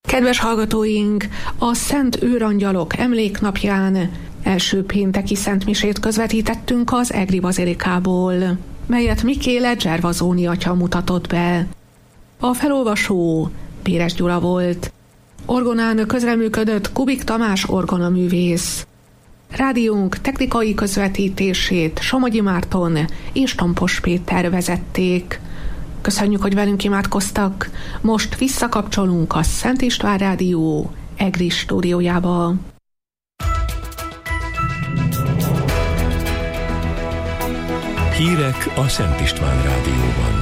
Kedves hallgatóink, a Szent Őrangyalok emléknapján első pénteki szentmisét közvetítettünk az Egri bazilikából, melyet Mikéle Gervasoni atya mutatott be. A felolvasó Péres Gyula volt. Orgonán közreműködött Kubik Tamás orgonaművész. Rádiónk technikai közvetítését Somogyi Márton és Tompos Péter vezették. Köszönjük, hogy velünk imádkoztak. Most visszakapcsolunk a Szent István Rádió Egri stúdiójába. Hírek a Szent István Rádióban.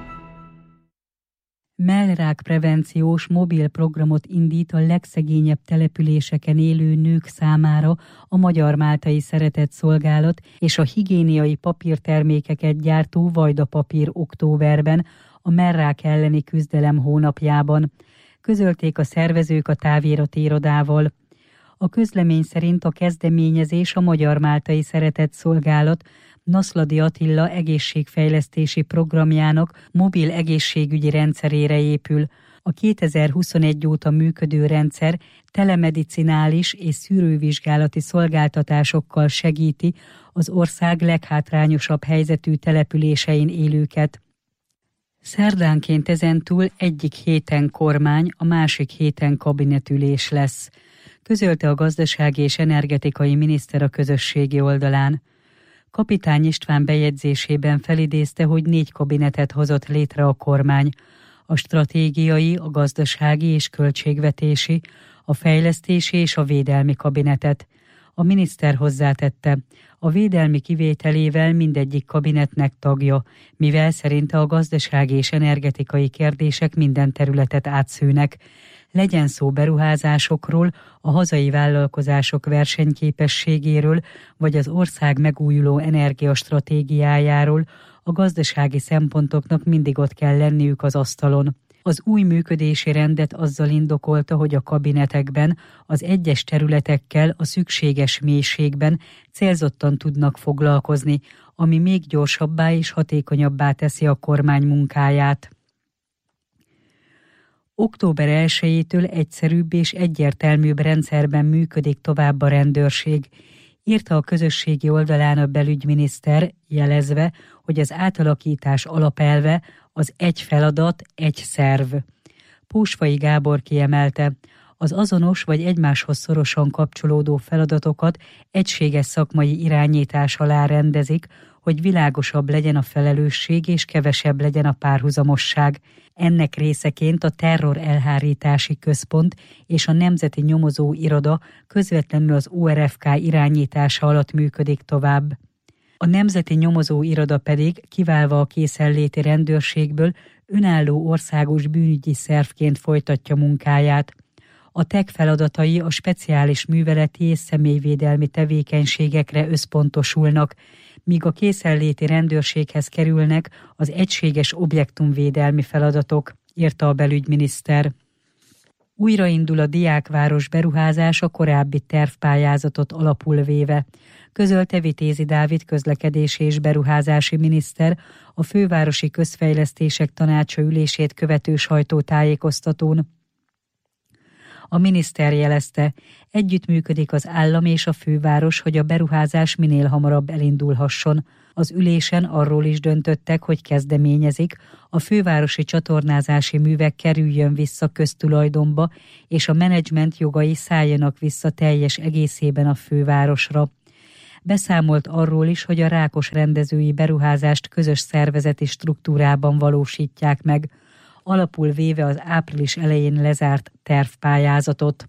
Mellrák prevenciós mobil programot indít a legszegényebb településeken élő nők számára a Magyar Máltai Szeretetszolgálat és a higiéniai papírtermékeket gyártó Vajda Papír októberben, a mellrák elleni küzdelem hónapjában. Közölték a szervezők a távirati irodával. A közlemény szerint a kezdeményezés a Magyar Máltai Szeretetszolgálat Naszladi Attila egészségfejlesztési programjának mobil egészségügyi rendszerére épül. A 2021 óta működő rendszer telemedicinális és szűrővizsgálati szolgáltatásokkal segíti az ország leghátrányosabb helyzetű településein élőket. Szerdánként ezentúl egyik héten kormány, a másik héten kabinetülés lesz, közölte a gazdasági és energetikai miniszter a közösségi oldalán. Kapitány István bejegyzésében felidézte, hogy 4 kabinetet hozott létre a kormány: a stratégiai, a gazdasági és költségvetési, a fejlesztési és a védelmi kabinetet. A miniszter hozzátette, a védelmi kivételével mindegyik kabinetnek tagja, mivel szerinte a gazdasági és energetikai kérdések minden területet átszőnek. Legyen szó beruházásokról, a hazai vállalkozások versenyképességéről, vagy az ország megújuló energiastratégiájáról, a gazdasági szempontoknak mindig ott kell lenniük az asztalon. Az új működési rendet azzal indokolta, hogy a kabinetekben az egyes területekkel a szükséges mélységben célzottan tudnak foglalkozni, ami még gyorsabbá és hatékonyabbá teszi a kormány munkáját. Október 1-től egyszerűbb és egyértelműbb rendszerben működik tovább a rendőrség, írta a közösségi oldalán a belügyminiszter, jelezve, hogy az átalakítás alapelve az egy feladat, egy szerv. Pósfai Gábor kiemelte, az azonos vagy egymáshoz szorosan kapcsolódó feladatokat egységes szakmai irányítás alá rendezik, hogy világosabb legyen a felelősség és kevesebb legyen a párhuzamosság. Ennek részeként a Terror Elhárítási Központ és a Nemzeti Nyomozó Iroda közvetlenül az ORFK irányítása alatt működik tovább. A Nemzeti Nyomozó Iroda pedig, kiválva a készenléti rendőrségből, önálló országos bűnügyi szervként folytatja munkáját. A TEK feladatai a speciális műveleti és személyvédelmi tevékenységekre összpontosulnak, míg a készenléti rendőrséghez kerülnek az egységes objektumvédelmi feladatok, írta a belügyminiszter. Újraindul a Diákváros beruházás a korábbi tervpályázatot alapul véve, közölte Vitézi Dávid közlekedési és beruházási miniszter a Fővárosi Közfejlesztések Tanácsa ülését követő sajtótájékoztatón. A miniszter jelezte, együttműködik az állam és a főváros, hogy a beruházás minél hamarabb elindulhasson. Az ülésen arról is döntöttek, hogy kezdeményezik, a fővárosi csatornázási művek kerüljön vissza köztulajdonba, és a menedzsment jogai szálljanak vissza teljes egészében a fővárosra. Beszámolt arról is, hogy a Rákos rendezői beruházást közös szervezeti struktúrában valósítják meg, alapul véve az április elején lezárt tervpályázatot.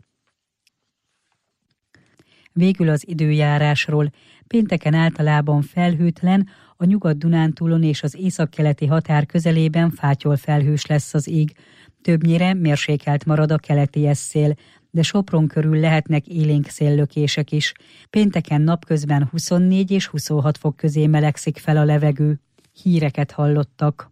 Végül az időjárásról. Pénteken általában felhőtlen, a Nyugat-Dunántúlon és az északkeleti határ közelében fátyolfelhős lesz az ég. Többnyire mérsékelt marad a keleti eszszél, de Sopron körül lehetnek élénk széllökések is. Pénteken napközben 24 és 26 fok közé melegszik fel a levegő. Híreket hallottak.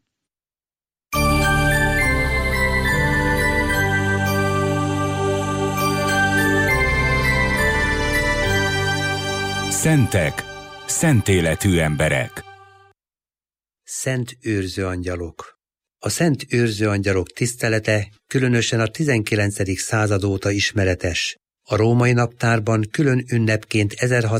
Szentek, szent életű emberek. Szent őrző angyalok, A szent őrző angyalok tisztelete különösen a 19. század óta ismeretes. A római naptárban külön ünnepként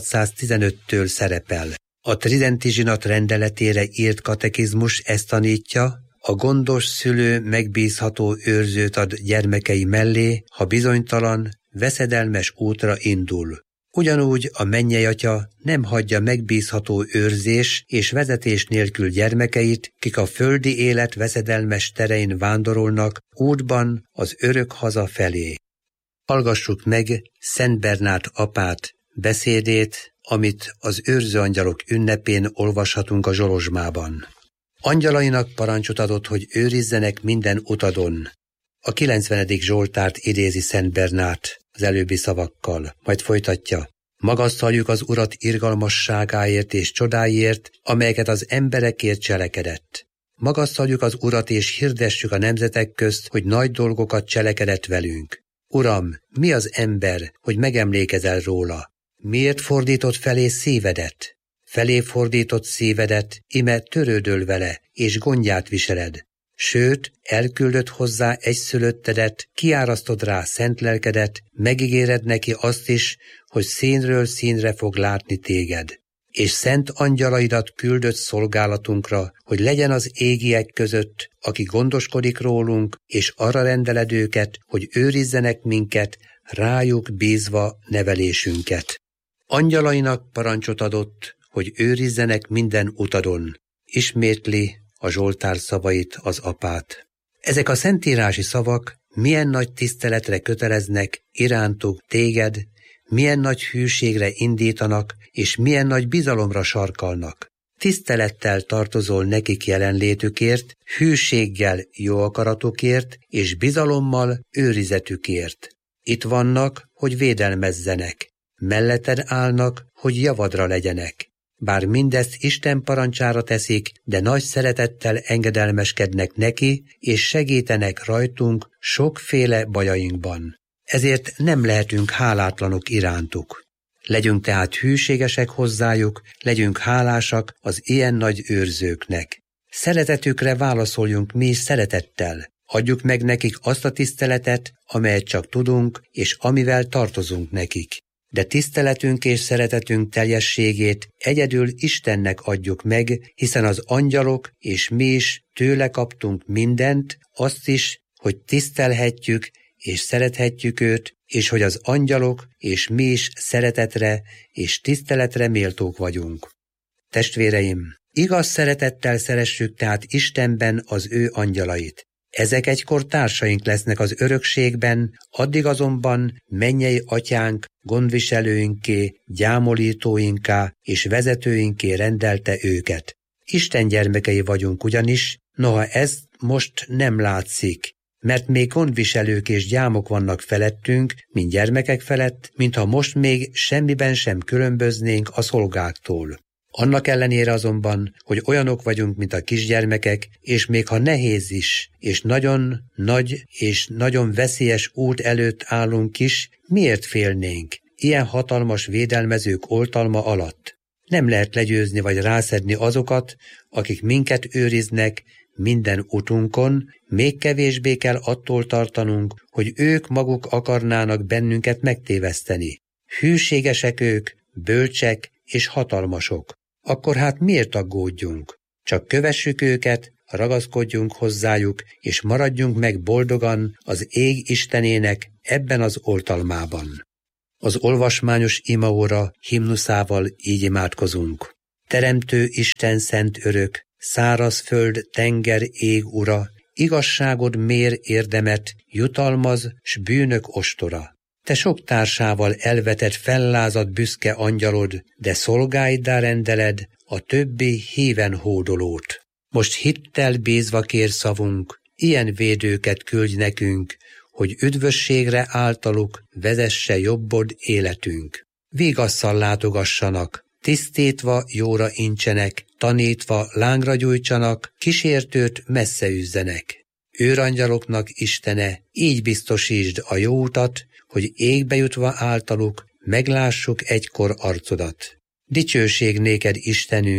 1615-től szerepel. A tridenti zsinat rendeletére írt katekizmus ezt tanítja, a gondos szülő megbízható őrzőt ad gyermekei mellé, ha bizonytalan, veszedelmes útra indul. Ugyanúgy a mennyeiatya nem hagyja megbízható őrzés és vezetés nélkül gyermekeit, kik a földi élet veszedelmes terein vándorolnak útban az örök haza felé. Hallgassuk meg Szent Bernát apát beszédét, amit az őrző angyalok ünnepén olvashatunk a Zsolozsmában. Angyalainak parancsot adott, hogy őrizzenek minden utadon. A 90. Zsoltárt idézi Szent Bernát az előbbi szavakkal, majd folytatja. Magasztaljuk az Urat irgalmasságáért és csodáiért, amelyeket az emberekért cselekedett. Magasztaljuk az Urat és hirdessük a nemzetek közt, hogy nagy dolgokat cselekedett velünk. Uram, mi az ember, hogy megemlékezel róla? Miért fordított felé szívedet? Felé fordított szívedet, ime törődöl vele, és gondját viseled. Sőt, elküldött hozzá egyszülöttedet, kiárasztod rá szent lelkedet, megígéred neki azt is, hogy színről színre fog látni téged. És szent angyalaidat küldött szolgálatunkra, hogy legyen az égiek között, aki gondoskodik rólunk, és arra rendeled őket, hogy őrizzenek minket, rájuk bízva nevelésünket. Angyalainak parancsot adott, hogy őrizzenek minden utadon. Ismétli a Zsoltár szavait az apát. Ezek a szentírási szavak milyen nagy tiszteletre köteleznek irántuk téged, milyen nagy hűségre indítanak, és milyen nagy bizalomra sarkalnak. Tisztelettel tartozol nekik jelenlétükért, hűséggel jó akaratukért, és bizalommal őrizetükért. Itt vannak, hogy védelmezzenek, melletted állnak, hogy javadra legyenek. Bár mindezt Isten parancsára teszik, de nagy szeretettel engedelmeskednek neki, és segítenek rajtunk sokféle bajainkban. Ezért nem lehetünk hálátlanok irántuk. Legyünk tehát hűségesek hozzájuk, legyünk hálásak az ilyen nagy őrzőknek. Szeretetükre válaszoljunk mi is szeretettel. Adjuk meg nekik azt a tiszteletet, amelyet csak tudunk, és amivel tartozunk nekik. De tiszteletünk és szeretetünk teljességét egyedül Istennek adjuk meg, hiszen az angyalok és mi is tőle kaptunk mindent, azt is, hogy tisztelhetjük és szerethetjük őt, és hogy az angyalok és mi is szeretetre és tiszteletre méltók vagyunk. Testvéreim, igaz szeretettel szeressük tehát Istenben az ő angyalait. Ezek egykor társaink lesznek az örökségben, addig azonban mennyei atyánk, gondviselőinké, gyámolítóinká és vezetőinké rendelte őket. Isten gyermekei vagyunk ugyanis, noha ez most nem látszik, mert még gondviselők és gyámok vannak felettünk, mint gyermekek felett, mintha most még semmiben sem különböznénk a szolgáktól. Annak ellenére azonban, hogy olyanok vagyunk, mint a kisgyermekek, és még ha nehéz is, és nagyon nagy és nagyon veszélyes út előtt állunk is, miért félnénk ilyen hatalmas védelmezők oltalma alatt? Nem lehet legyőzni vagy rászedni azokat, akik minket őriznek minden utunkon, még kevésbé kell attól tartanunk, hogy ők maguk akarnának bennünket megtéveszteni. Hűségesek ők, bölcsek és hatalmasok. Akkor hát miért aggódjunk? Csak kövessük őket, ragaszkodjunk hozzájuk, és maradjunk meg boldogan az ég Istenének ebben az oltalmában. Az olvasmányos imaóra himnuszával így imádkozunk. Teremtő Isten szent örök, száraz föld, tenger, ég ura, igazságod mér érdemet, jutalmaz, s bűnök ostora. Te sok társával elvetett fellázadt büszke angyalod, de szolgáiddá rendeled a többi híven hódolót. Most hittel bízva kér szavunk, ilyen védőket küldj nekünk, hogy üdvösségre általuk vezesse jobbod életünk. Vigasszal látogassanak, tisztítva jóra incsenek, tanítva lángra gyújtsanak, kísértőt messze üzzenek. Őrangyaloknak Istene, így biztosítsd a jó utat, hogy égbe jutva általuk meglássuk egykor arcodat. Dicsőség néked, Istenünk,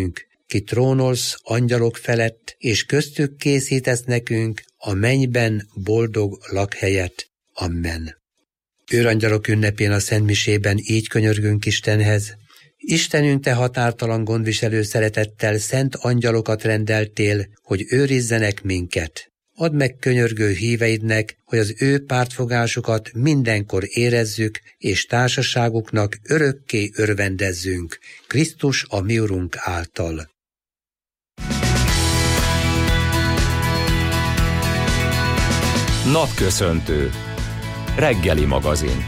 ki trónolsz angyalok felett, és köztük készítesz nekünk a mennyben boldog lakhelyet. Amen. Őrangyalok ünnepén a szentmisében így könyörgünk Istenhez. Istenünk, te határtalan gondviselő szeretettel szent angyalokat rendeltél, hogy őrizzenek minket. Add meg könyörgő híveidnek, hogy az ő pártfogásukat mindenkor érezzük, és társaságuknak örökké örvendezzünk, Krisztus a mi Urunk által. Napköszöntő. Reggeli magazin.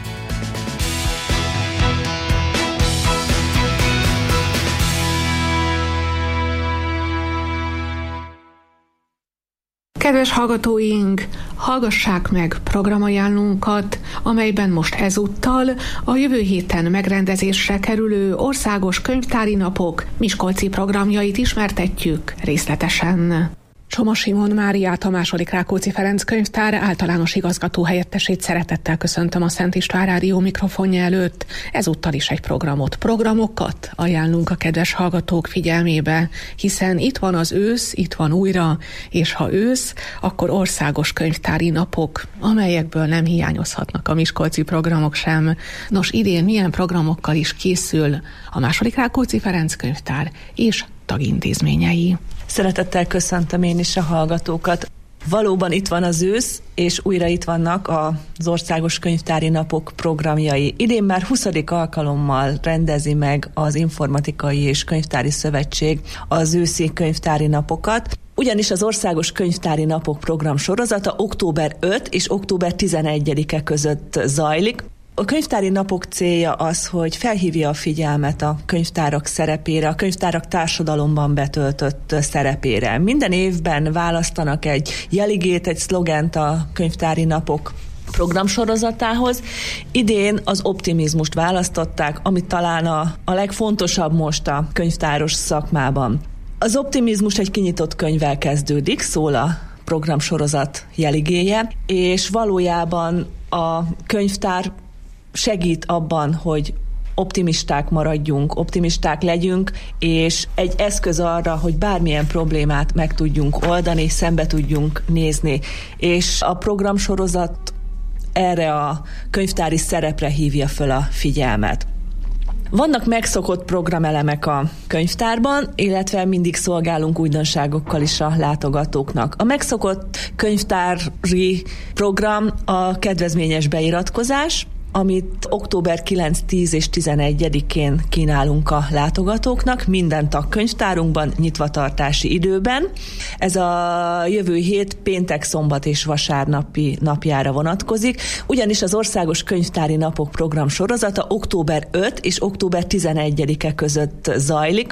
Kedves hallgatóink, hallgassák meg programajánlónkat, amelyben most ezúttal a jövő héten megrendezésre kerülő országos könyvtári napok miskolci programjait ismertetjük részletesen. Csoma Simon Máriát, a II. Rákóczi Ferenc könyvtár általános igazgató helyettesét szeretettel köszöntöm a Szent István Rádió mikrofonja előtt. Ezúttal is egy programokat ajánlunk a kedves hallgatók figyelmébe, hiszen itt van az ősz, itt van újra, és ha ősz, akkor országos könyvtári napok, amelyekből nem hiányozhatnak a miskolci programok sem. Nos, idén milyen programokkal is készül a II. Rákóczi Ferenc könyvtár és tagintézményei? Szeretettel köszöntöm én is a hallgatókat. Valóban itt van az ősz, és újra itt vannak az Országos Könyvtári Napok programjai. Idén már 20. alkalommal rendezi meg az Informatikai és Könyvtári Szövetség az őszi könyvtári napokat. Ugyanis az Országos Könyvtári Napok program sorozata október 5 és október 11-e között zajlik. A könyvtári napok célja az, hogy felhívja a figyelmet a könyvtárak szerepére, a könyvtárak társadalomban betöltött szerepére. Minden évben választanak egy jeligét, egy szlogent a könyvtári napok programsorozatához. Idén az optimizmust választották, ami talán a legfontosabb most a könyvtáros szakmában. Az optimizmus egy kinyitott könyvvel kezdődik, szól a programsorozat jeligéje, és valójában a könyvtár segít abban, hogy optimisták maradjunk, optimisták legyünk, és egy eszköz arra, hogy bármilyen problémát meg tudjunk oldani, szembe tudjunk nézni. És a programsorozat erre a könyvtári szerepre hívja föl a figyelmet. Vannak megszokott programelemek a könyvtárban, illetve mindig szolgálunk újdonságokkal is a látogatóknak. A megszokott könyvtári program a kedvezményes beiratkozás, amit október 9, 10 és 11-én kínálunk a látogatóknak, minden tagkönyvtárunkban, nyitvatartási időben. Ez a jövő hét péntek, szombat és vasárnapi napjára vonatkozik, ugyanis az Országos Könyvtári Napok program sorozata október 5 és október 11-e között zajlik,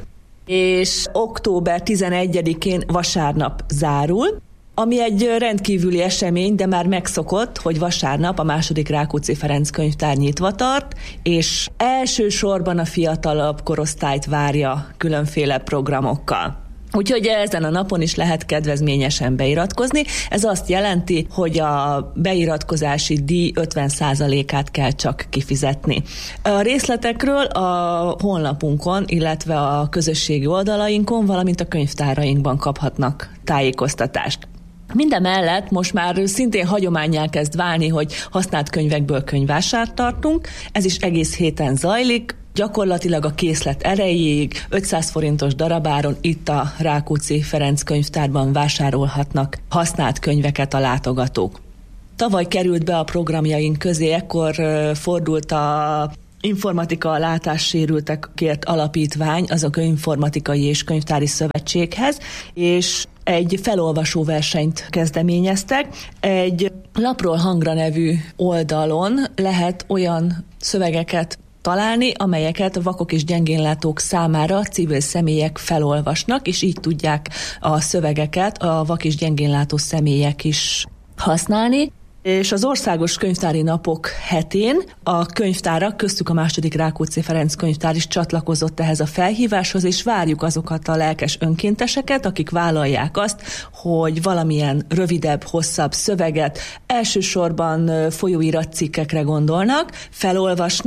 és október 11-én vasárnap zárul, ami egy rendkívüli esemény, de már megszokott, hogy vasárnap a II. Rákóczi Ferenc könyvtár nyitva tart, és elsősorban a fiatalabb korosztályt várja különféle programokkal. Úgyhogy ezen a napon is lehet kedvezményesen beiratkozni. Ez azt jelenti, hogy a beiratkozási díj 50%-át kell csak kifizetni. A részletekről a honlapunkon, illetve a közösségi oldalainkon, valamint a könyvtárainkban kaphatnak tájékoztatást. Mindemellett most már szintén hagyománnyá kezd válni, hogy használt könyvekből könyvvásárt tartunk. Ez is egész héten zajlik. Gyakorlatilag a készlet erejéig 500 forintos darabáron itt a Rákóczi Ferenc könyvtárban vásárolhatnak használt könyveket a látogatók. Tavaly került be a programjaink közé, ekkor fordult a Informatika látássérültekért alapítvány, azok Informatikai és Könyvtári Szövetséghez, és egy felolvasó versenyt kezdeményeztek. Egy Lapról hangra nevű oldalon lehet olyan szövegeket találni, amelyeket vakok és gyengénlátók számára civil személyek felolvasnak, és így tudják a szövegeket a vak és gyengénlátó személyek is használni. És az Országos Könyvtári Napok hetén a könyvtárak, köztük a II. Rákóczi Ferenc könyvtár is csatlakozott ehhez a felhíváshoz, és várjuk azokat a lelkes önkénteseket, akik vállalják azt, hogy valamilyen rövidebb, hosszabb szöveget, elsősorban folyóiratcikkekre gondolnak, felolvasnak,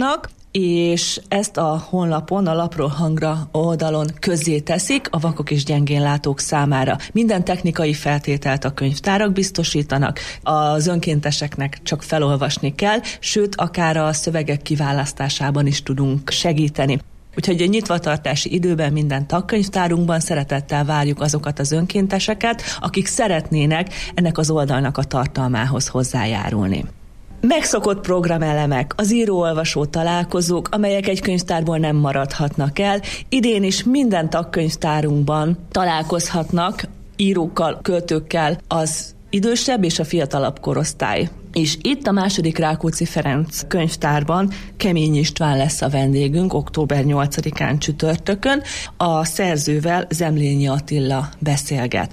és ezt a honlapon, a Lapról Hangra oldalon közzé teszik a vakok és gyengénlátók számára. Minden technikai feltételt a könyvtárak biztosítanak, az önkénteseknek csak felolvasni kell, sőt, akár a szövegek kiválasztásában is tudunk segíteni. Úgyhogy a nyitvatartási időben minden tagkönyvtárunkban szeretettel várjuk azokat az önkénteseket, akik szeretnének ennek az oldalnak a tartalmához hozzájárulni. Megszokott programelemek, az író-olvasó találkozók, amelyek egy könyvtárból nem maradhatnak el. Idén is minden tagkönyvtárunkban találkozhatnak írókkal, költőkkel az idősebb és a fiatalabb korosztály. És itt a második Rákóczi Ferenc könyvtárban Kemény István lesz a vendégünk október 8-án csütörtökön. A szerzővel, Zemlényi Attila beszélget.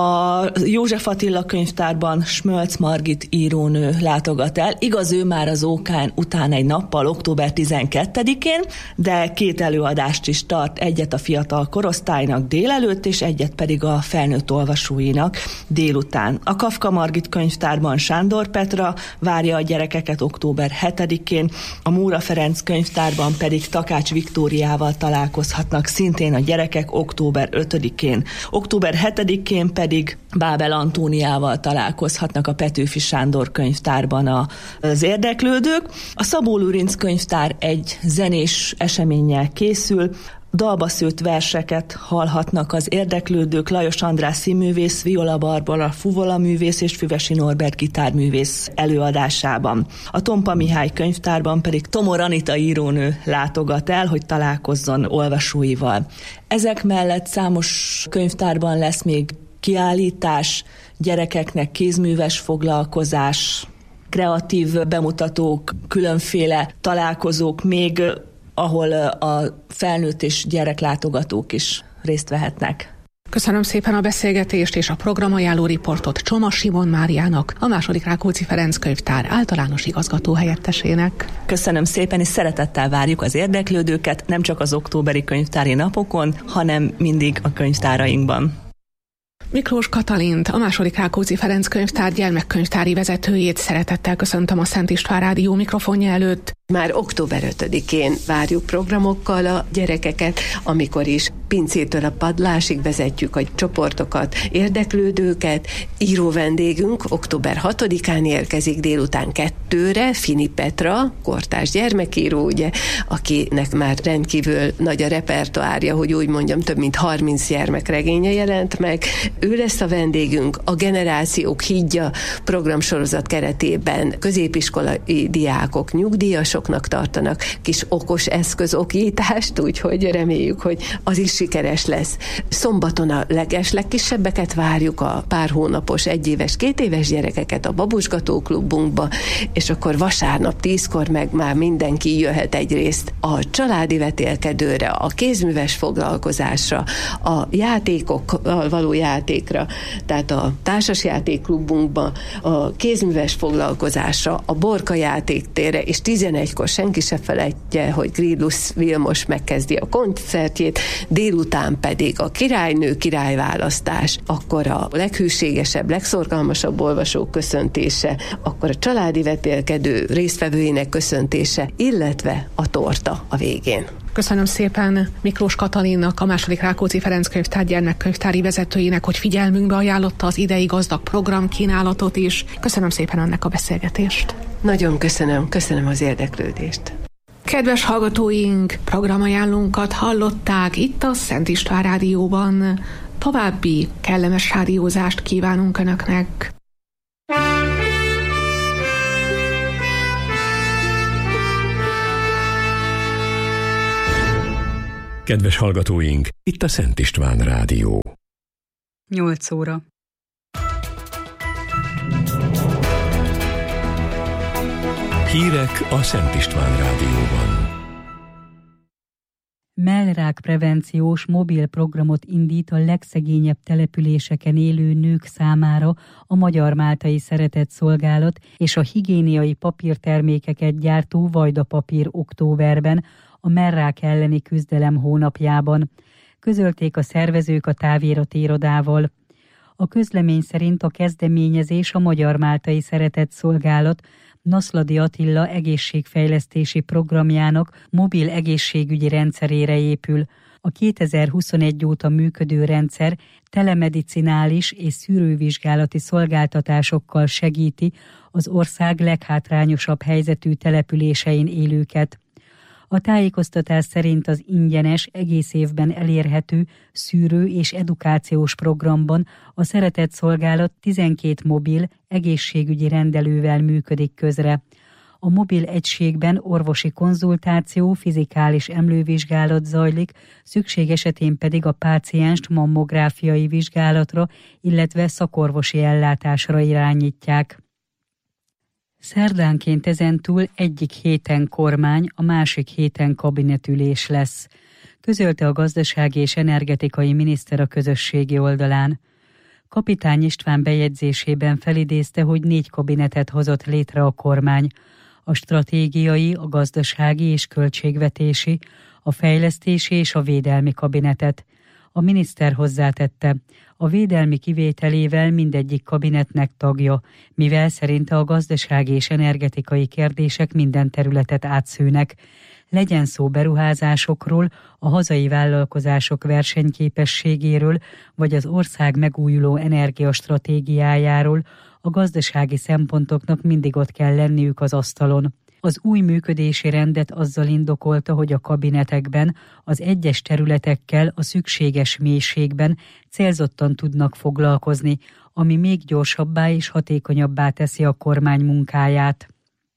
A József Attila könyvtárban Smölc Margit írónő látogat el. Igaz, ő már az OKN után egy nappal, október 12-én, de 2 előadást is tart, egyet a fiatal korosztálynak délelőtt, és egyet pedig a felnőtt olvasóinak délután. A Kafka Margit könyvtárban Sándor Petra várja a gyerekeket október 7-én, a Móra Ferenc könyvtárban pedig Takács Viktóriával találkozhatnak szintén a gyerekek október 5-én. Október 7-én pedig Bábel Antóniával találkozhatnak a Petőfi Sándor könyvtárban az érdeklődők. A Szabó Lőrinc könyvtár egy zenés eseménnyel készül, dalba szőtt verseket hallhatnak az érdeklődők, Lajos András színművész, Viola Barbara fuvola művész és Füvesi Norbert gitárművész előadásában. A Tompa Mihály könyvtárban pedig Tomor Anita írónő látogat el, hogy találkozzon olvasóival. Ezek mellett számos könyvtárban lesz még kiállítás, gyerekeknek kézműves foglalkozás, kreatív bemutatók, különféle találkozók, még ahol a felnőtt és gyereklátogatók is részt vehetnek. Köszönöm szépen a beszélgetést és a programajánló riportot Csoma Simon Máriának, a második Rákóczi Ferenc könyvtár általános igazgató helyettesének. Köszönöm szépen, és szeretettel várjuk az érdeklődőket, nem csak az októberi könyvtári napokon, hanem mindig a könyvtárainkban. Miklós Katalint, a második Rákóczi Ferenc könyvtár gyermekkönyvtári vezetőjét szeretettel köszöntöm a Szent István Rádió mikrofonja előtt. Már október 5-én várjuk programokkal a gyerekeket, amikor is pincétől a padlásig vezetjük a csoportokat, érdeklődőket. Író vendégünk október 6-án érkezik délután 2-re, Fini Petra, kortárs gyermekíró, ugye, akinek már rendkívül nagy a repertoárja, hogy úgy mondjam, több mint 30 gyermekregénye jelent meg. Ő lesz a vendégünk, a Generációk hídja programsorozat keretében középiskolai diákok, nyugdíjasoknak tartanak kis okos eszközokítást, úgyhogy reméljük, hogy az is sikeres lesz. Szombaton a legkisebbeket várjuk, a pár hónapos, 1 éves, 2 éves gyerekeket a Babusgató klubunkba, és akkor vasárnap 10-kor meg már mindenki jöhet egyrészt a családi vetélkedőre, a kézműves foglalkozásra, a játékokkal való játékra, tehát a társasjátékklubunkba, a kézműves foglalkozásra, a Borka játéktérre, és 11-kor senki se felejtje, hogy Gridlusz Vilmos megkezdi a koncertjét, délután pedig a királynő királyválasztás, akkor a leghűségesebb, legszorgalmasabb olvasók köszöntése, akkor a családi vetélkedő résztvevőinek köszöntése, illetve a torta a végén. Köszönöm szépen Miklós Katalinnak, a második Rákóczi Ferenc könyvtár gyermekkönyvtári vezetőjének, hogy figyelmünkbe ajánlotta az idei gazdag programkínálatot is. Köszönöm szépen önnek a beszélgetést. Nagyon köszönöm az érdeklődést. Kedves hallgatóink, programajánlónkat hallották itt a Szent István Rádióban. További kellemes rádiózást kívánunk Önöknek. Kedves hallgatóink, itt a Szent István Rádió. 8 óra. Hírek a Szent István Rádióban. Mellrák prevenciós mobil programot indít a legszegényebb településeken élő nők számára a Magyar Máltai Szeretett Szolgálat és a higiéniai papírtermékeket gyártó Vajda Papír októberben, a mellrák elleni küzdelem hónapjában. Közölték a szervezők a távirati irodával. A közlemény szerint a kezdeményezés a Magyar-Máltai Szeretetszolgálat Naszladi Attila egészségfejlesztési programjának mobil egészségügyi rendszerére épül. A 2021 óta működő rendszer telemedicinális és szűrővizsgálati szolgáltatásokkal segíti az ország leghátrányosabb helyzetű településein élőket. A tájékoztatás szerint az ingyenes, egész évben elérhető szűrő- és edukációs programban a Szeretetszolgálat 12 mobil egészségügyi rendelővel működik közre. A mobil egységben orvosi konzultáció, fizikális emlővizsgálat zajlik, szükség esetén pedig a pácienst mammográfiai vizsgálatra, illetve szakorvosi ellátásra irányítják. Szerdánként ezentúl egyik héten kormány, a másik héten kabinetülés lesz, közölte a gazdasági és energetikai miniszter a közösségi oldalán. Kapitány István bejegyzésében felidézte, hogy 4 kabinetet hozott létre a kormány, a stratégiai, a gazdasági és költségvetési, a fejlesztési és a védelmi kabinetet. A miniszter hozzátette, a védelmi kivételével mindegyik kabinetnek tagja, mivel szerinte a gazdasági és energetikai kérdések minden területet átszőnek. Legyen szó beruházásokról, a hazai vállalkozások versenyképességéről, vagy az ország megújuló energiastratégiájáról, a gazdasági szempontoknak mindig ott kell lenniük az asztalon. Az új működési rendet azzal indokolta, hogy a kabinetekben az egyes területekkel a szükséges mélységben célzottan tudnak foglalkozni, ami még gyorsabbá és hatékonyabbá teszi a kormány munkáját.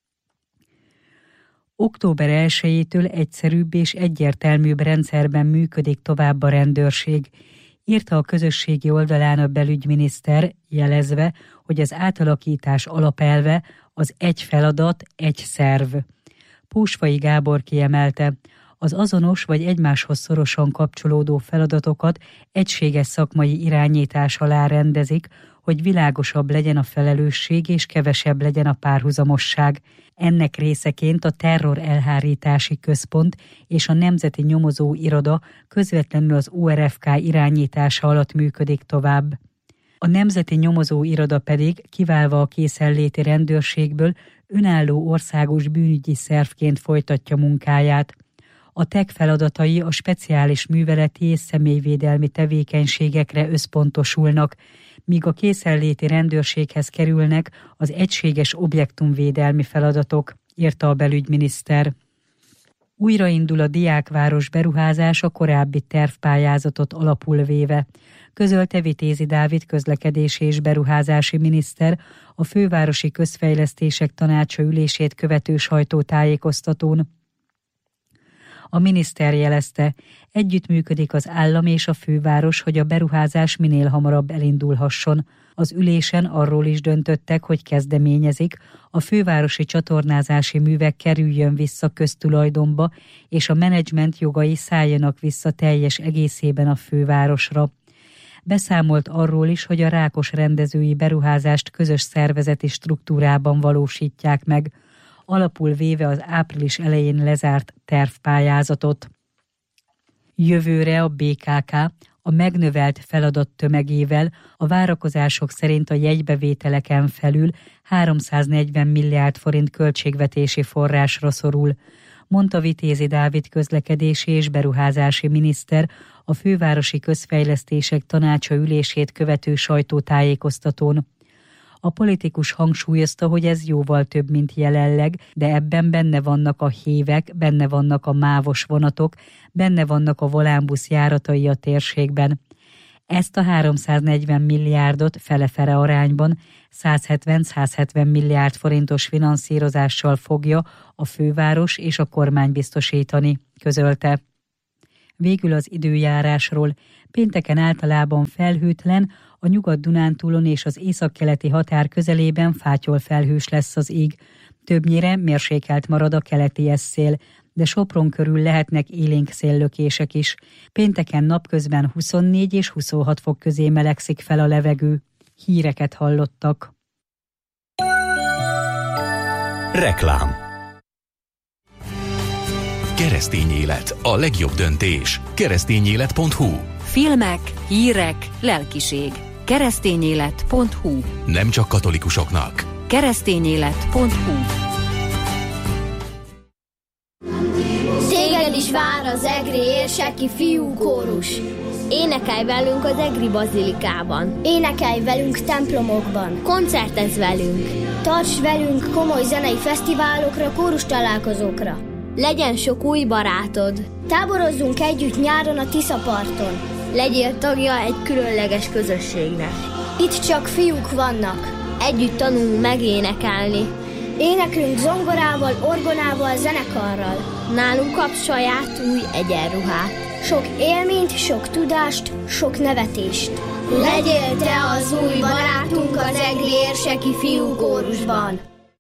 Október 1-től egyszerűbb és egyértelműbb rendszerben működik tovább a rendőrség, írta a közösségi oldalán a belügyminiszter, jelezve, hogy az átalakítás alapelve az egy feladat, egy szerv. Pósfai Gábor kiemelte, az azonos vagy egymáshoz szorosan kapcsolódó feladatokat egységes szakmai irányítás alá rendezik, hogy világosabb legyen a felelősség és kevesebb legyen a párhuzamosság. Ennek részeként a Terror Elhárítási Központ és a Nemzeti Nyomozó Iroda közvetlenül az ORFK irányítása alatt működik tovább. A Nemzeti Nyomozó Iroda pedig, kiválva a készenléti rendőrségből, önálló országos bűnügyi szervként folytatja munkáját. A TEK feladatai a speciális műveleti és személyvédelmi tevékenységekre összpontosulnak, míg a készenléti rendőrséghez kerülnek az egységes objektumvédelmi feladatok, írta a belügyminiszter. Újraindul a Diákváros beruházás a korábbi tervpályázatot alapul véve, közölte Vitézi Dávid közlekedési és beruházási miniszter a Fővárosi Közfejlesztések Tanácsa ülését követő sajtótájékoztatón. A miniszter jelezte, együttműködik az állam és a főváros, hogy a beruházás minél hamarabb elindulhasson. Az ülésen arról is döntöttek, hogy kezdeményezik, a fővárosi csatornázási művek kerüljön vissza köztulajdonba, és a menedzsment jogai szálljanak vissza teljes egészében a fővárosra. Beszámolt arról is, hogy a Rákos rendezői beruházást közös szervezeti struktúrában valósítják meg, alapul véve az április elején lezárt tervpályázatot. Jövőre a BKK a megnövelt feladat tömegével a várakozások szerint a jegybevételeken felül 340 milliárd forint költségvetési forrásra szorul, mondta Vitézi Dávid közlekedési és beruházási miniszter a Fővárosi Közfejlesztések Tanácsa ülését követő sajtótájékoztatón. A politikus hangsúlyozta, hogy ez jóval több, mint jelenleg, de ebben benne vannak a hévek, benne vannak a mávos vonatok, benne vannak a volánbusz járatai a térségben. Ezt a 340 milliárdot fele-fele arányban 170-170 milliárd forintos finanszírozással fogja a főváros és a kormány biztosítani, közölte. Végül az időjárásról. Pénteken általában felhőtlen, a Nyugat-Dunántúlon és az északkeleti határ közelében fátyolfelhős lesz az ég. Többnyire mérsékelt marad a keleti esszél, de Sopron körül lehetnek élénk széllökések is. Pénteken napközben 24 és 26 fok közé melegszik fel a levegő. Híreket hallottak. Reklám. Keresztény élet, a legjobb döntés. Keresztényélet.hu. Filmek, hírek, lelkiség. Keresztényélet.hu. Nem csak katolikusoknak. Keresztényélet.hu. Téged is vár az egri érseki fiúkórus. Énekelj velünk az egri bazilikában. Énekelj velünk templomokban. Koncertezz velünk. Tarts velünk komoly zenei fesztiválokra, kórus találkozókra. Legyen sok új barátod. Táborozzunk együtt nyáron a Tiszaparton. Legyél tagja egy különleges közösségnek. Itt csak fiúk vannak. Együtt tanulunk megénekelni. Éneklünk zongorával, orgonával, zenekarral. Nálunk kapsz saját új egyenruhát. Sok élményt, sok tudást, sok nevetést. Legyél te az új barátunk az egri érseki fiúkórusban.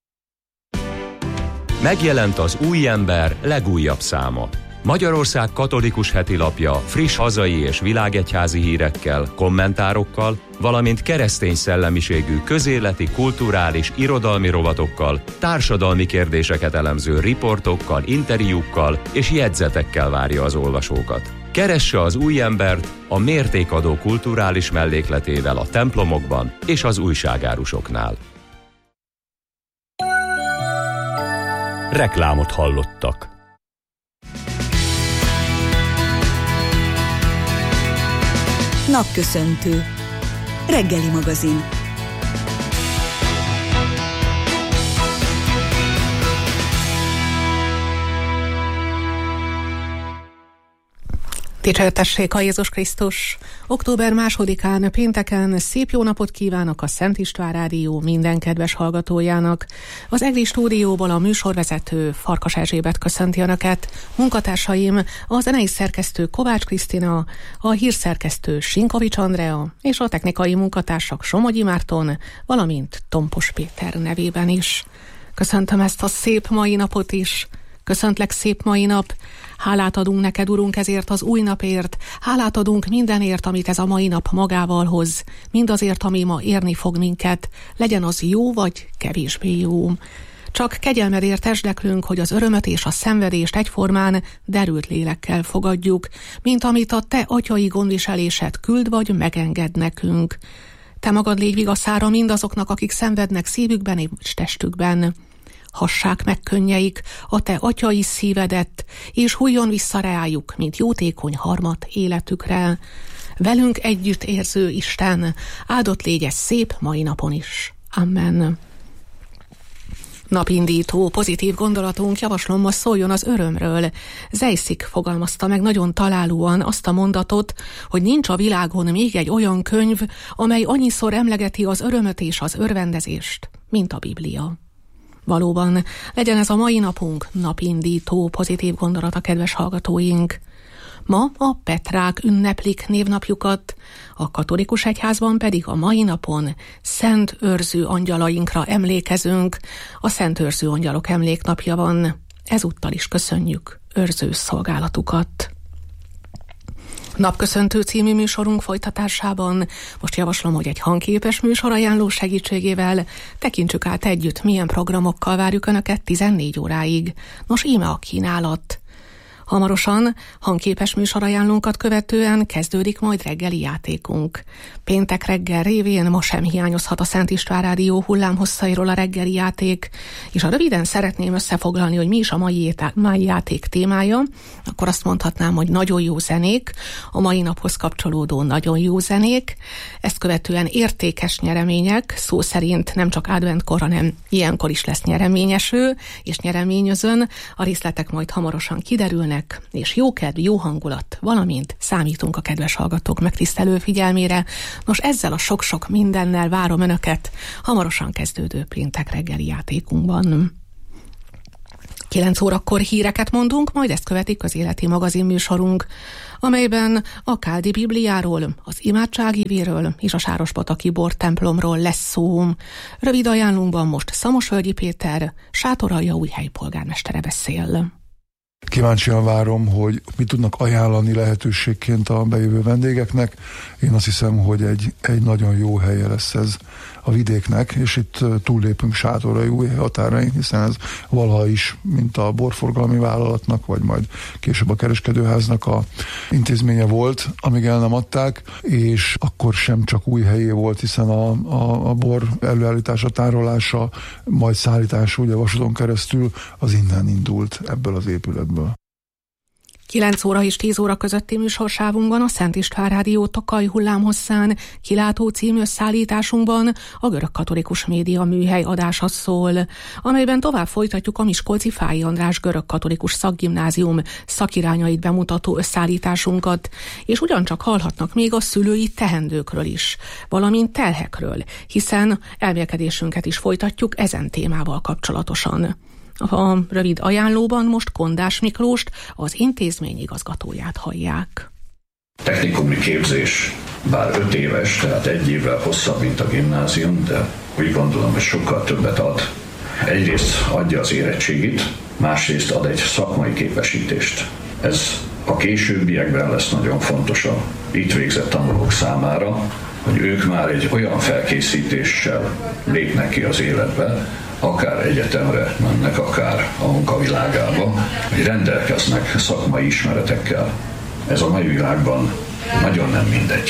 Megjelent az Új Ember legújabb száma. Magyarország katolikus hetilapja friss hazai és világegyházi hírekkel, kommentárokkal, valamint keresztény szellemiségű közéleti, kulturális, irodalmi rovatokkal, társadalmi kérdéseket elemző riportokkal, interjúkkal és jegyzetekkel várja az olvasókat. Keresse az Új Embert a mértékadó kulturális mellékletével a templomokban és az újságárusoknál. Reklámot hallottak. Napköszöntő. Reggeli magazin. Dicsértessék a Jézus Krisztus! Október 2-án pénteken szép jó napot kívánok a Szent István Rádió minden kedves hallgatójának. Az EGRI stúdióból a műsorvezető Farkas Erzsébet köszönti Önöket, munkatársaim a zenei szerkesztő Kovács Krisztina, a hírszerkesztő Sinkovics Andrea és a technikai munkatársak Somogyi Márton, valamint Tompos Péter nevében is. Köszöntöm ezt a szép mai napot is. Köszöntlek, szép mai nap! Hálát adunk neked, Urunk, ezért az új napért, hálát adunk mindenért, amit ez a mai nap magával hoz, mindazért, ami ma érni fog minket, legyen az jó vagy kevésbé jó. Csak kegyelmedért esdeklünk, hogy az örömöt és a szenvedést egyformán derült lélekkel fogadjuk, mint amit a te atyai gondviselésed küld vagy megenged nekünk. Te magad légy vigaszára mindazoknak, akik szenvednek szívükben és testükben. Hassák meg könnyeik a te atyai szívedet, és hulljon vissza reájuk, mint jótékony harmat életükre. Velünk együtt érző Isten, áldott légy ez szép mai napon is. Amen. Napindító, pozitív gondolatunk, javaslom, ma szóljon az örömről. Zeiszik fogalmazta meg nagyon találóan azt a mondatot, hogy nincs a világon még egy olyan könyv, amely annyiszor emlegeti az örömöt és az örvendezést, mint a Biblia. Valóban, legyen ez a mai napunk napindító, pozitív gondolat a kedves hallgatóink. Ma a Petrák ünneplik névnapjukat, a katolikus egyházban pedig a mai napon szent őrző angyalainkra emlékezünk, a szent őrző angyalok emléknapja van. Ezúttal is köszönjük őrző szolgálatukat. Napköszöntő című műsorunk folytatásában most javaslom, hogy egy hangképes műsorajánló segítségével tekintsük át együtt, milyen programokkal várjuk Önöket 14 óráig. Nos, íme a kínálat. Hamarosan hangképes műsorajánlónkat követően kezdődik majd reggeli játékunk. Péntek reggel révén ma sem hiányozhat a Szent István Rádió hullámhosszairól a reggeli játék, és ha röviden szeretném összefoglalni, hogy mi is a mai játék témája, akkor azt mondhatnám, hogy nagyon jó zenék, a mai naphoz kapcsolódó nagyon jó zenék, ezt követően értékes nyeremények, szó szerint nem csak adventkor, hanem ilyenkor is lesz nyereményeső és nyereményözön, a részletek majd hamarosan kiderülnek, és jó kedv, jó hangulat, valamint számítunk a kedves hallgatók megtisztelő figyelmére. Nos, ezzel a sok-sok mindennel várom Önöket hamarosan kezdődő péntek reggeli játékunkban. 9 órakor híreket mondunk, majd ezt követi közéleti magazinműsorunk, amelyben a Káldi Bibliáról, az imádságívéről és a Sárospataki Bortemplomról lesz szó. Rövid ajánlunkban most Szamosvölgyi Péter, Sátoraljaújhely polgármestere beszél. Kíváncsian várom, hogy mit tudnak ajánlani lehetőségként a bejövő vendégeknek. Én azt hiszem, hogy egy nagyon jó helye lesz ez a vidéknek, és itt túllépünk Sátorai-Újhely határain, hiszen ez valaha is, mint a borforgalmi vállalatnak, vagy majd később a kereskedőháznak a intézménye volt, amíg el nem adták, és akkor sem csak Újhelyé volt, hiszen a bor előállítása, tárolása, majd szállítása ugye vasúton keresztül az innen indult, ebből az épületből. 9 óra és 10 óra közötti műsorsávunkban a Szent István Rádió Tokaj hullámhosszán Kilátó című összeállításunkban a Görög Katolikus Média Műhely adása szól, amelyben tovább folytatjuk a miskolci Fáy András Görög Katolikus Szakgimnázium szakirányait bemutató összeállításunkat, és ugyancsak hallhatnak még a szülői teendőkről is, valamint terhekről, hiszen elmélkedésünket is folytatjuk ezen témával kapcsolatosan. A rövid ajánlóban most Kondás Miklóst, az intézmény igazgatóját hallják. Technikumi képzés, bár 5 éves, tehát 1 évvel hosszabb, mint a gimnázium, de úgy gondolom, hogy sokkal többet ad. Egyrészt adja az érettségit, másrészt ad egy szakmai képesítést. Ez a későbbiekben lesz nagyon fontos a itt végzett tanulók számára, hogy ők már egy olyan felkészítéssel lépnek ki az életbe, akár egyetemre mennek, akár a munkavilágába, hogy rendelkeznek szakmai ismeretekkel. Ez a mai világban nagyon nem mindegy.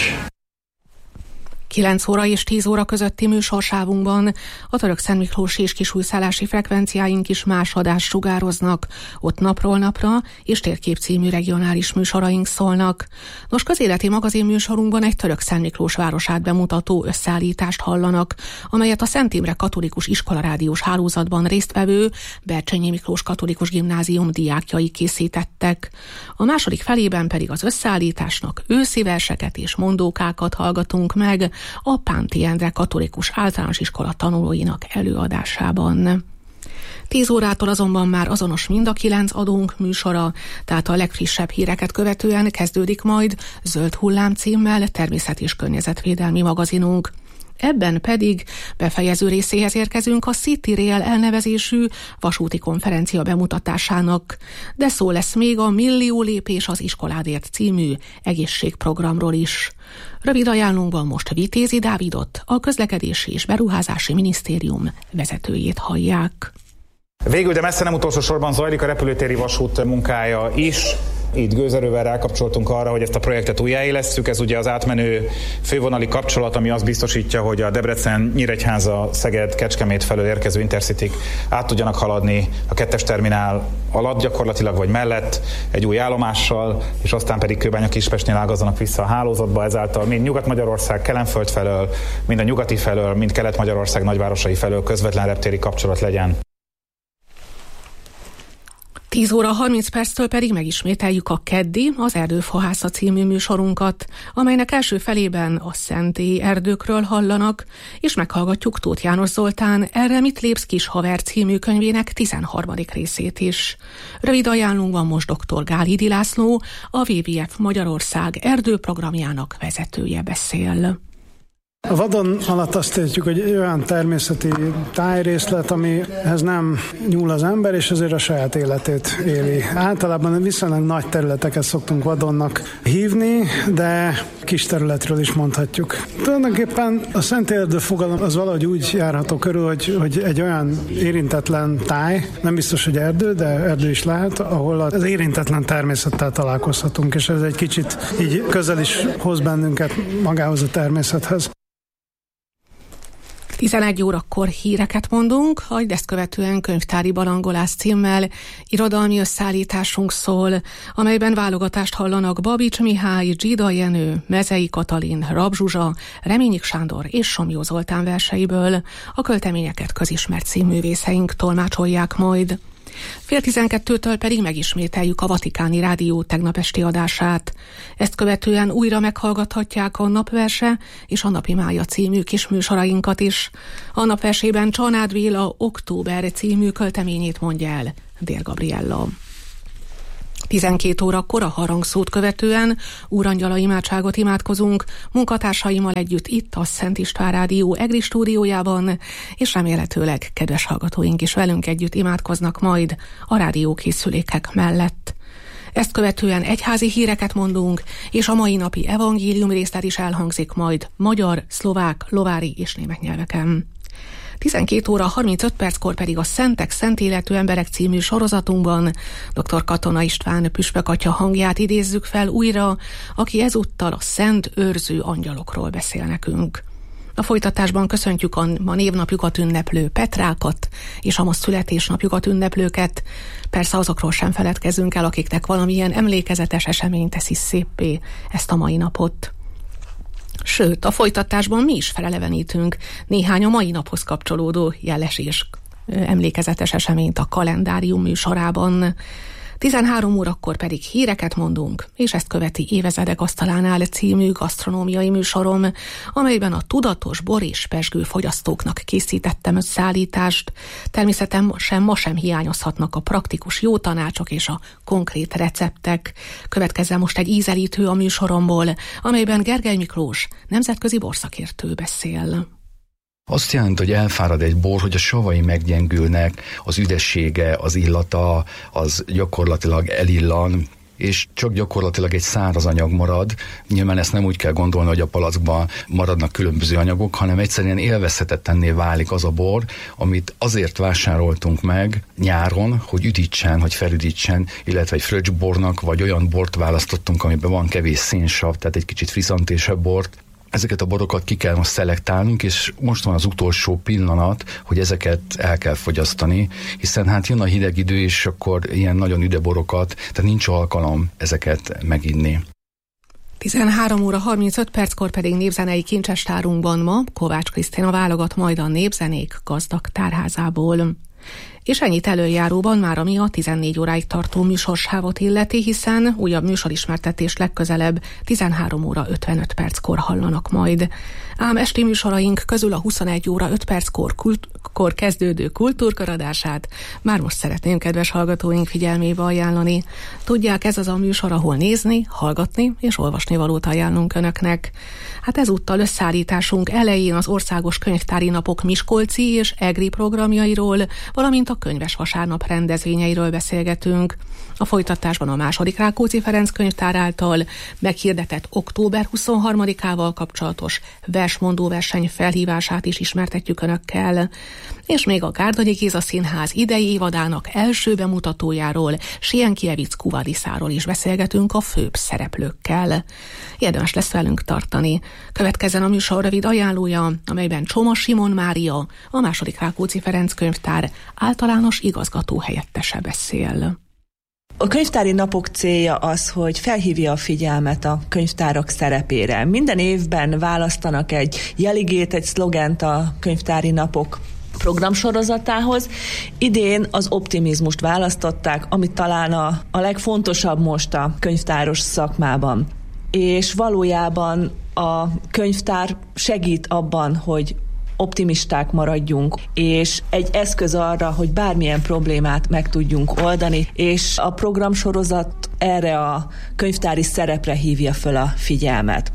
9 óra és 10 óra közötti műsorsávunkban a Törökszentmiklósi és Kisújszállási frekvenciáink is más adást sugároznak, ott napról napra és Térkép című regionális műsoraink szólnak. Nos, közéleti magazin műsorunkban egy Törökszentmiklós városát bemutató összeállítást hallanak, amelyet a Szent Imre Katolikus Iskolarádiós hálózatban résztvevő Bercsényi Miklós Katolikus Gimnázium diákjai készítettek. A második felében pedig az összeállításnak őszi verseket és mondókákat hallgatunk meg a Pánti Endre Katolikus Általános Iskola tanulóinak előadásában. 10 órától azonban már azonos mind a 9 adónk műsora, tehát a legfrissebb híreket követően kezdődik majd Zöld Hullám címmel természet- és környezetvédelmi magazinunk. Ebben pedig befejező részéhez érkezünk a City Rail elnevezésű vasúti konferencia bemutatásának, de szó lesz még a Millió lépés az iskoládért című egészségprogramról is. Rövid ajánlónkban most Vitézi Dávidot, a Közlekedési és Beruházási Minisztérium vezetőjét hallják. Végül, de messze nem utolsó sorban zajlik a repülőtéri vasút munkája is. Itt gőzerővel rákapcsoltunk arra, hogy ezt a projektet újjáélesszük. Ez ugye az átmenő fővonali kapcsolat, ami azt biztosítja, hogy a Debrecen, Nyíregyháza, Szeged, Kecskemét felől érkező intercityk át tudjanak haladni a 2-es terminál alatt gyakorlatilag, vagy mellett egy új állomással, és aztán pedig Kőbánya-Kispestnél ágazzanak vissza a hálózatba, ezáltal mind Nyugat-Magyarország Kelenföld felől, mind a nyugati felől, mind Kelet-Magyarország nagyvárosai felől közvetlen reptéri kapcsolat legyen. 10 óra 30 perctől pedig megismételjük a keddi, az Erdőfahásza című műsorunkat, amelynek első felében a szentélyi erdőkről hallanak, és meghallgatjuk Tóth János Zoltán Erre mit lépsz kis haver című könyvének 13. részét is. Rövid ajánlónkban most dr. Gálhidi László, a WWF Magyarország erdőprogramjának vezetője beszél. A vadon alatt azt értjük, hogy egy olyan természeti tájrészlet, amihez nem nyúl az ember, és azért a saját életét éli. Általában viszonylag nagy területeket szoktunk vadonnak hívni, de kis területről is mondhatjuk. Tulajdonképpen a szent erdő fogalom az valahogy úgy járható körül, hogy egy olyan érintetlen táj, nem biztos, hogy erdő, de erdő is lehet, ahol az érintetlen természettel találkozhatunk, és ez egy kicsit így közel is hoz bennünket magához a természethez. 11 órakor híreket mondunk, majd ezt követően könyvtári balangolás címmel irodalmi összeállításunk szól, amelyben válogatást hallanak Babics Mihály, Zsida Jenő, Mezei Katalin, Rab Zsuzsa, Reményik Sándor és Somjó Zoltán verseiből. A költeményeket közismert színművészeink tolmácsolják majd. 11:30-től pedig megismételjük a Vatikáni Rádió tegnap esti adását. Ezt követően újra meghallgathatják a Napverse és a Napi Mája című kis műsorainkat is. A Napversében Csanád Béla Október című költeményét mondja el Dér Gabriella. 12 órakor a harangszót követően Úrangyala imádságot imádkozunk munkatársaimmal együtt itt a Szent István Rádió EGRI stúdiójában, és remélhetőleg kedves hallgatóink is velünk együtt imádkoznak majd a rádiókészülékek mellett. Ezt követően egyházi híreket mondunk, és a mai napi evangélium részlet is elhangzik majd magyar, szlovák, lovári és német nyelveken. 12 óra 35 perckor pedig a Szentek, Szent Életű Emberek című sorozatunkban dr. Katona István püspök atya hangját idézzük fel újra, aki ezúttal a szent őrző angyalokról beszél nekünk. A folytatásban köszöntjük a ma névnapjukat ünneplő Petrákat és a ma születésnapjukat ünneplőket. Persze azokról sem feledkezünk el, akiknek valamilyen emlékezetes esemény teszi széppé ezt a mai napot. Sőt, a folytatásban mi is felelevenítünk néhány a mai naphoz kapcsolódó jeles és emlékezetes eseményt a kalendárium műsorában. 13 órakor pedig híreket mondunk, és ezt követi Évezredek asztalánál című gasztronómiai műsorom, amelyben a tudatos bor és pezsgő fogyasztóknak készítettem összeállítást. Természetesen ma sem hiányozhatnak a praktikus jó tanácsok és a konkrét receptek. Következzen most egy ízelítő a műsoromból, amelyben Gergely Miklós, nemzetközi borszakértő beszél. Azt jelenti, hogy elfárad egy bor, hogy a savai meggyengülnek, az üdessége, az illata, az gyakorlatilag elillan, és csak gyakorlatilag egy száraz anyag marad. Nyilván ezt nem úgy kell gondolni, hogy a palackban maradnak különböző anyagok, hanem egyszerűen élvezhetetlenné válik az a bor, amit azért vásároltunk meg nyáron, hogy üdítsen, hogy felüdítsen, illetve egy fröccsbornak, vagy olyan bort választottunk, amiben van kevés szénsav, tehát egy kicsit friszantésebb bort. Ezeket a borokat ki kell most szelektálnunk, és most van az utolsó pillanat, hogy ezeket el kell fogyasztani, hiszen hát jön a hideg idő, és akkor ilyen nagyon üde borokat, tehát nincs alkalom ezeket meginni. 13 óra 35 perckor pedig népzenei kincsestárunkban ma Kovács Krisztina válogat majd a népzenék gazdag tárházából. És ennyit előjáróban már ami a 14 óráig tartó műsorsávot illeti, hiszen újabb műsorismertetést legközelebb 13 óra 55 perckor hallanak majd. Ám esti műsoraink közül a 21 óra 5 perckor kezdődő kultúrkör-adását már most szeretném kedves hallgatóink figyelmébe ajánlani. Tudják, ez az a műsor, ahol nézni, hallgatni és olvasni valót ajánlunk önöknek. Hát ezúttal összeállításunk elején az Országos Könyvtári Napok miskolci és egri programjairól, valamint a Könyves Vasárnap rendezvényeiről beszélgetünk. A folytatásban a második Rákóczi Ferenc könyvtár által meghirdetett október 23-ával kapcsolatos versmondó verseny felhívását is ismertetjük önökkel. És még a Gárdonyi Géza Színház idei évadának első bemutatójáról, Sienkiewicz Kuvadiszáról is beszélgetünk a főbb szereplőkkel. Érdemes lesz velünk tartani. Következzen a műsor rövid ajánlója, amelyben Csoma Simon Mária, a második Rákóczi Ferenc könyvtár általános igazgató helyettese beszél. A könyvtári napok célja az, hogy felhívja a figyelmet a könyvtárak szerepére. Minden évben választanak egy jeligét, egy szlogent a könyvtári napok programsorozatához. Idén az optimizmust választották, ami talán a legfontosabb most a könyvtáros szakmában. És valójában a könyvtár segít abban, hogy optimisták maradjunk, és egy eszköz arra, hogy bármilyen problémát meg tudjunk oldani, és a programsorozat erre a könyvtári szerepre hívja föl a figyelmet.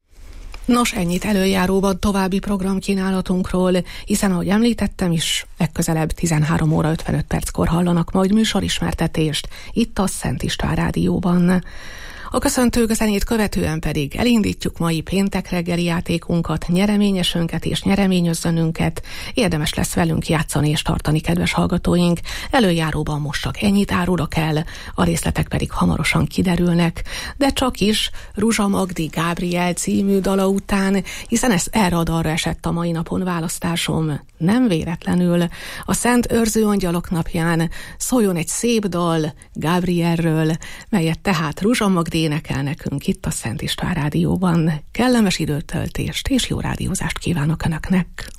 Nos, ennyit előjáróban további programkínálatunkról, hiszen ahogy említettem is, legközelebb 13 óra 55 perckor hallanak majd műsorismertetést itt a Szent István Rádióban. A köszöntők zenét követően pedig elindítjuk mai péntek reggeli játékunkat, nyereményesünket és nyereményözzönünket. Érdemes lesz velünk játszani és tartani, kedves hallgatóink. Előjáróban most csak ennyit árulok el, a részletek pedig hamarosan kiderülnek, de csak is Ruzsa Magdi Gábriel című dala után, hiszen ez erre a dalra esett a mai napon választásom. Nem véletlenül. A Szent Őrző Angyalok napján szóljon egy szép dal Gábrielről, melyet tehát Ruzsa Magdi énekel nekünk itt a Szent István Rádióban. Kellemes időtöltést és jó rádiózást kívánok önöknek!